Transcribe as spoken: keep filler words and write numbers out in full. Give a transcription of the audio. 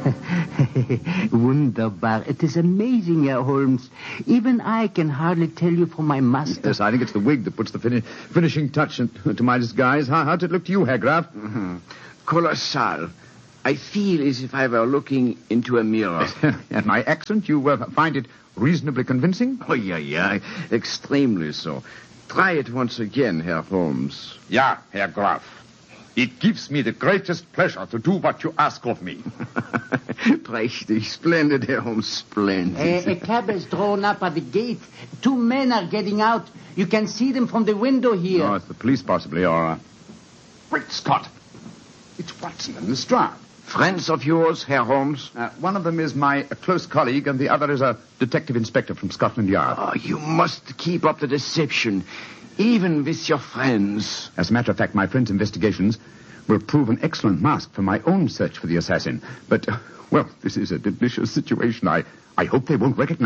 Wunderbar. It is amazing, Herr Holmes. Even I can hardly tell you from my master. Yes, I think it's the wig that puts the fin- finishing touch to my disguise. How, how'd it look to you, Herr Graf? Mm-hmm. Colossal. I feel as if I were looking into a mirror. And my accent, you uh, find it reasonably convincing? Oh, yeah, yeah. Extremely so. Try it once again, Herr Holmes. Ja, Herr Graf. It gives me the greatest pleasure to do what you ask of me. Prächtig. Splendid, Herr Holmes. Splendid. A, a cab is drawn up at the gate. Two men are getting out. You can see them from the window here. Oh, it's the police, possibly, or... Uh... Great Scott. It's Watson and Lestrade. Friends of yours, Herr Holmes? Uh, one of them is my uh, close colleague, and the other is a detective inspector from Scotland Yard. Oh, you must keep up the deception, even with your friends. As a matter of fact, my friend's investigations will prove an excellent mask for my own search for the assassin. But, uh, well, this is a delicious situation. I, I hope they won't recognize